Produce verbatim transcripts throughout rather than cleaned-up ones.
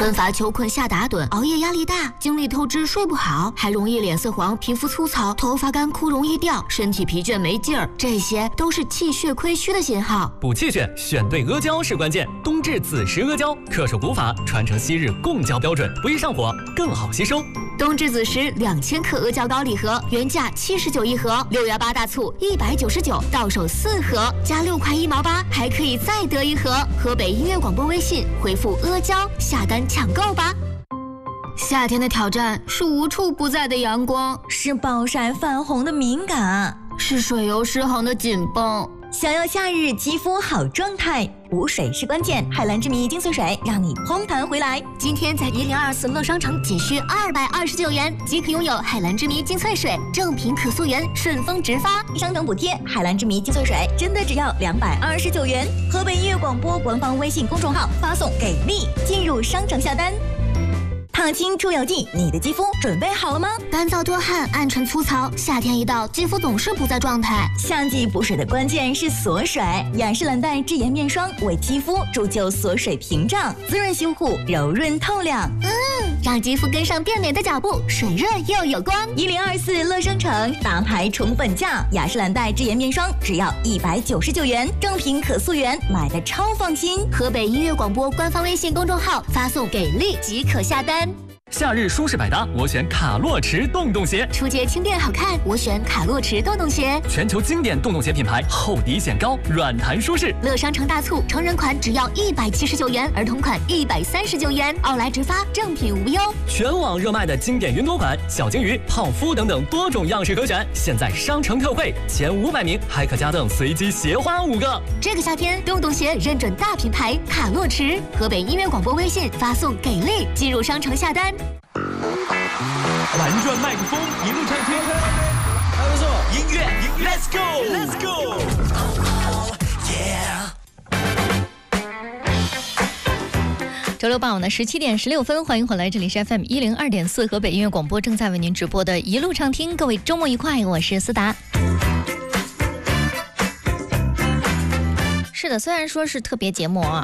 春乏秋困夏打盹，熬夜压力大，精力透支睡不好，还容易脸色黄、皮肤粗糙、头发干枯容易掉，身体疲倦没劲儿，这些都是气血亏虚的信号。 补气血，选对阿胶是关键。冬至子时阿胶，恪守古法，传承昔日贡胶标准，不易上火，更好吸收。 冬至子时两千克阿胶膏礼盒，原价七十九一盒，六幺八大促一百九十九，到手四盒，加六块一毛八，还可以再得一盒。河北音乐广播微信回复阿胶下单抢购吧。夏天的挑战是无处不在的阳光， 是暴晒泛红的敏感， 是水油失衡的紧绷。 想要夏日肌肤好状态，补水是关键。海蓝之谜精粹水让你烘弹回来。 今天在一零二四乐商城仅需二百二十九元即可拥有海蓝之谜精粹水，正品可溯源，顺丰直发， 商城补贴。海蓝之谜精粹水真的只要两百二十九元。河北音乐广播官方微信公众号发送给力，进入商城下单。烫青出油剂，你的肌肤准备好了吗？ 干燥多汗、暗沉粗糙，夏天一到，肌肤总是不在状态。 夏季补水的关键是锁水，雅诗兰黛智妍面霜为肌肤铸就锁水屏障，滋润修护，柔润透亮。 嗯，让肌肤跟上变美的脚步，水润又有光。 一零二四乐商城大牌宠粉价，雅诗兰黛智妍面霜只要一百九十九元，正品可溯源，买的超放心。 河北音乐广播官方微信公众号发送给力即可下单。 夏日舒适百搭，我选卡洛驰洞洞鞋。 初阶轻便好看，我选卡洛驰洞洞鞋。 全球经典洞洞鞋品牌，厚底显高，软弹舒适。 乐商城大促，成人款只要一百七十九元，儿童款一百三十九元，奥莱直发，正品无忧。 全网热卖的经典云朵款、小鲸鱼、泡芙等等多种样式可选，现在商城特惠，前五百名还可加赠随机鞋花五个。 这个夏天，洞洞鞋认准大品牌卡洛驰。河北音乐广播微信发送给力，进入商城下单。 玩转麦克风，一路畅听。还不错，音乐 ，Let's go，Let's go，Yeah。 周六傍晚的十七点十六分，欢迎回来，这里是 F M 一零二点四河北音乐广播，正在为您直播的一路畅听。各位周末愉快，我是思达。是的，虽然说是特别节目啊。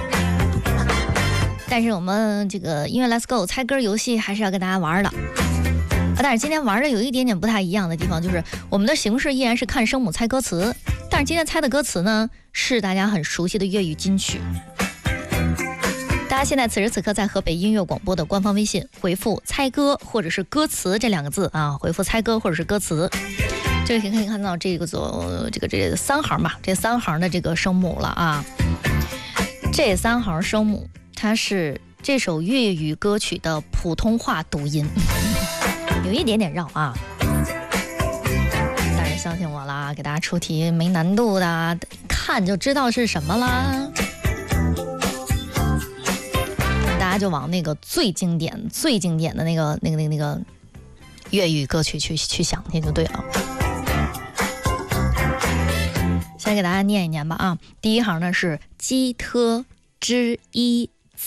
但是我们这个音乐 Let's Go 猜歌游戏还是要跟大家玩的啊！但是今天玩的有一点点不太一样的地方，就是我们的形式依然是看声母猜歌词，但是今天猜的歌词呢是大家很熟悉的粤语金曲。大家现在此时此刻在河北音乐广播的官方微信回复猜歌或者是歌词这两个字啊，回复猜歌或者是歌词，这个可以看到这个做这个这个三行吧，这三行的这个声母了啊，这三行声母。它是这首粤语歌曲的普通话读音，有一点点绕啊，但是相信我啦，给大家出题没难度的，看就知道是什么啦。大家就往那个最经典、最经典的那个、那个、那个、那个粤语歌曲去去想去就对了。先给大家念一念吧啊，第一行呢是鸡特之一